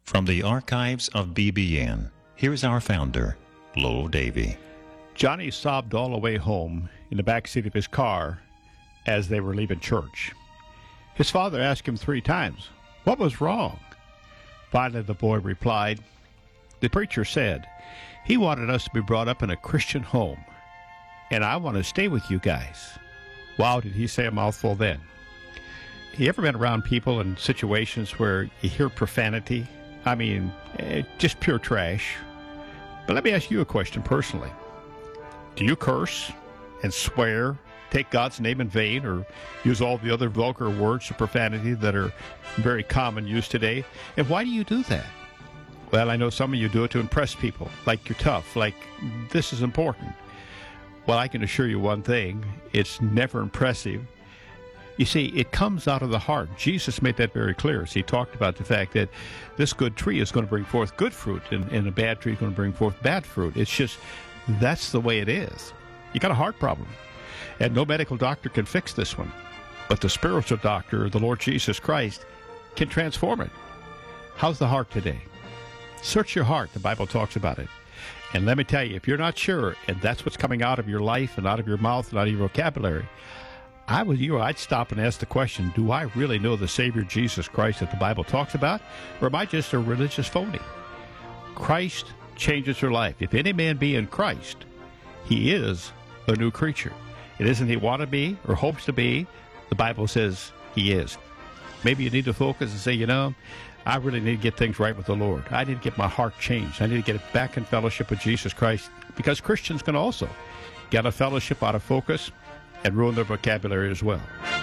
From the archives of BBN, here's our founder, Lowell Davy. Johnny sobbed all the way home in the back seat of his car as they were leaving church. His father asked him 3 times, "What was wrong?" Finally, the boy replied, "The preacher said he wanted us to be brought up in a Christian home, and I want to stay with you guys." Wow, did he say a mouthful then. You ever been around people in situations where you hear profanity? I mean, just pure trash. But let me ask you a question personally. Do you curse and swear, take God's name in vain, or use all the other vulgar words of profanity that are very common used today? And why do you do that? Well, I know some of you do it to impress people, like you're tough, like this is important. Well, I can assure you one thing, it's never impressive. You see, it comes out of the heart. Jesus made that very clear as he talked about the fact that this good tree is going to bring forth good fruit, and a bad tree is going to bring forth bad fruit. It's just, that's the way it is. You got a heart problem, and no medical doctor can fix this one. But the spiritual doctor, the Lord Jesus Christ, can transform it. How's the heart today? Search your heart. The Bible talks about it. And let me tell you, if you're not sure, and that's what's coming out of your life and out of your mouth and out of your vocabulary, I'd stop and ask the question, do I really know the Savior Jesus Christ that the Bible talks about? Or am I just a religious phony? Christ changes your life. If any man be in Christ, he is a new creature. It isn't he want to be or hopes to be. The Bible says he is. Maybe you need to focus and say, I really need to get things right with the Lord. I need to get my heart changed. I need to get it back in fellowship with Jesus Christ, because Christians can also get a fellowship out of focus and ruin their vocabulary as well.